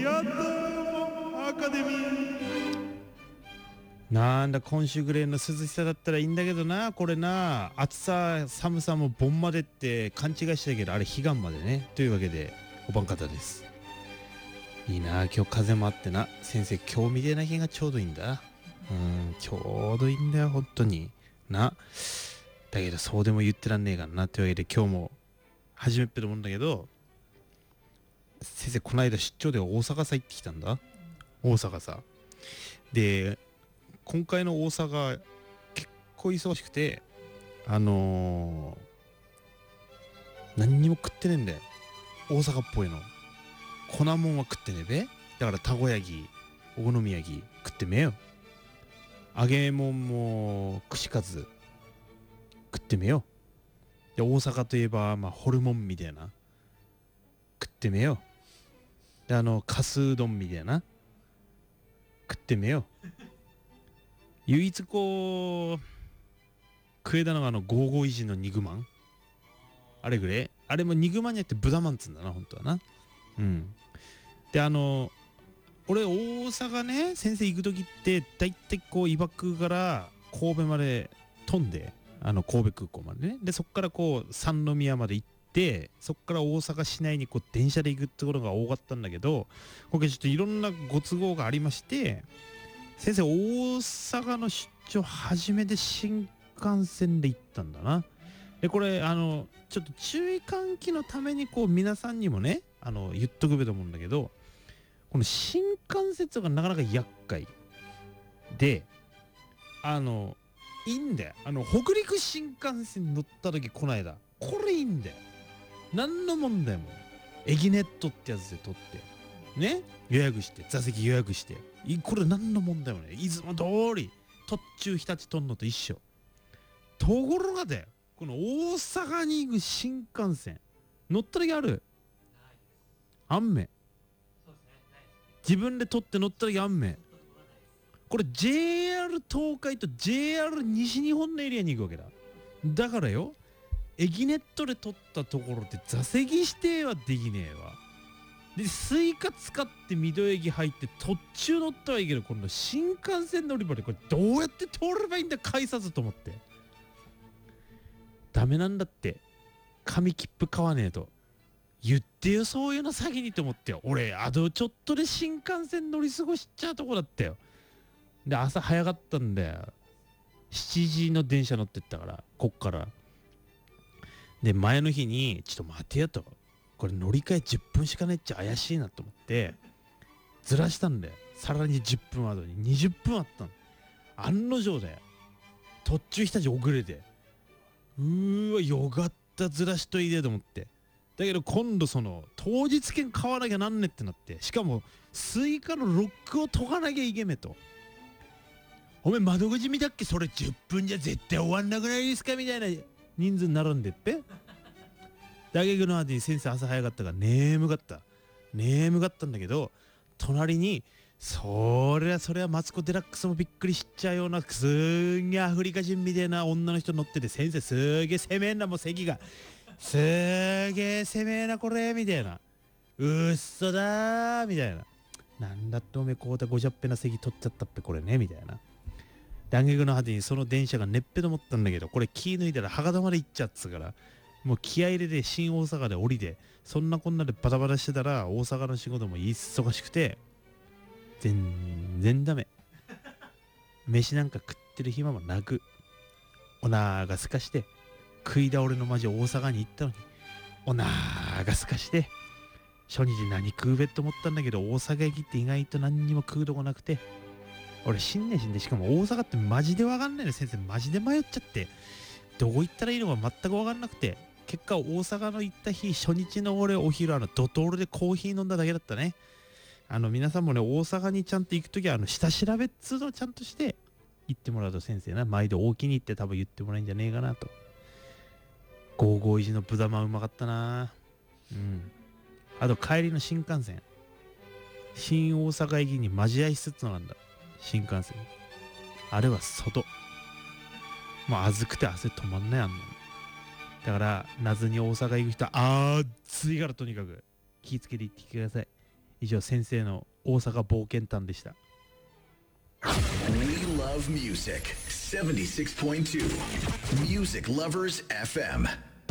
やだもアカデミー。 なんだ今週ぐらいの涼しさだったらいいんだけどな。これな、暑さ寒さも盆までって勘違いしたけど、あれ彼岸までね。というわけでお晩方です。いいな、今日風もあってな。先生今日みたいな日がちょうどいいんだ。ちょうどいいんだよ本当にな。だけどそうでも言ってらんねえからな。というわけで今日も初めっぺと思うんだけど、先生この間出張で大阪さ行ってきたんだ。大阪さで、今回の大阪結構忙しくて、何にも食ってねえんだよ。大阪っぽいの粉もんは食ってねえべ。だからたこ焼きお好み焼き食ってめえよ。揚げもんも串カツ食ってめえよ。で大阪といえばホルモンみたいな食ってめえよ。でかすうどんみたいな食ってめえよ。唯一こう食えたのがゴーゴー維持の肉まん、あれぐれ、あれも肉まんにあって豚まんつんだな本当はな。で俺大阪ね、先生行く時ってだいたいこう岩国から神戸まで飛んで、神戸空港までね、でそっからこう三宮まで行って、そっから大阪市内にこう電車で行くってことが多かったんだけど、今回ちょっといろんなご都合がありまして、先生大阪の出張初めて新幹線で行ったんだな。でこれちょっと注意喚起のためにこう皆さんにもね言っとくべと思うんだけど、この新幹線がなかなか厄介で、いいんだよ。北陸新幹線乗った時こないだ、これいいんだよ。何の問題も。エギネットってやつで取ってね、予約して座席予約して、これ何の問題もね、いつも通り途中日立とんのと一緒。ところがだよ、この大阪に行く新幹線乗った時ある？あんめ。自分で取って乗った時あんめ。これ JR 東海と JR 西日本のエリアに行くわけだ。だからよ、エギネットで取ったところで座席指定はできねえわ。でスイカ使って水戸駅入って途中乗ったはいいけど、今度新幹線乗り場でこれどうやって通ればいいんだ改札と思って。ダメなんだって、紙切符買わねえと。言ってよそういうの先にと思ってよ。俺ちょっとで新幹線乗り過ごしちゃうとこだったよ。で朝早かったんだよ。7時の電車乗ってったから、こっからで前の日にちょっと待てよと、これ乗り換え10分しかないっちゃ怪しいなと思ってずらしたんだよ。さらに10分後に20分あったの。案の定だよ、途中日立遅れて、よかったずらしといでと思って。だけど今度その当日券買わなきゃなんねってなって、しかもスイカのロックを解かなきゃいけめと。おめ窓口見たっけ、それ10分じゃ絶対終わんなくないですかみたいな人数に並んでっぺ。だけどの後に先生朝早かったから眠かったんだけど、隣にそれはマツコ・デラックスもびっくりしちゃうようなすんげえアフリカ人みたいな女の人乗ってて、先生すげえ攻めえな、もう席がすげえ攻めえなこれみたいな、うっそだーみたいな、なんだっておめえこうだごじゃっぺな席取っちゃったっぺこれねみたいな。弾撃の果てにその電車がねっぺと思ったんだけど、これ気抜いたら博多まで行っちゃっつから、もう気合入れて新大阪で降りて、そんなこんなでバタバタしてたら大阪の仕事も忙しくて全然ダメ。飯なんか食ってる暇もなく、おなーがすかして食い倒れのマジ大阪に行ったのに、おなーがすかして初日何食うべって思ったんだけど、大阪駅って意外と何にも食うとこなくて、俺死んでしかも大阪ってマジでわかんないの。先生マジで迷っちゃって、どこ行ったらいいのか全くわかんなくて、結果大阪の行った日初日の俺お昼ドトールでコーヒー飲んだだけだったね。皆さんもね、大阪にちゃんと行くときは下調べっつうのをちゃんとして行ってもらうと、先生な毎度大きに行って多分言ってもらえんじゃねえかなと。551の豚まんうまかったな。あと帰りの新幹線、新大阪駅に待合室ってのなんだ、新幹線。あれは外、もう暑くて汗止まんないあんの。だから夏に大阪行く人は暑いからとにかく気ぃつけて行ってきてください。 以上、先生の大阪冒険探でした。 We love music. 76.2 Music Lovers FM。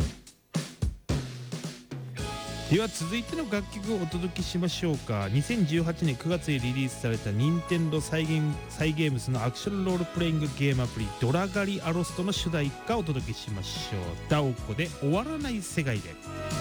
では続いての楽曲をお届けしましょうか。2018年9月にリリースされた任天堂サイ・ゲームズのアクションロールプレイングゲームアプリドラガリアロストの主題歌をお届けしましょう。ダオコで終わらない世界で。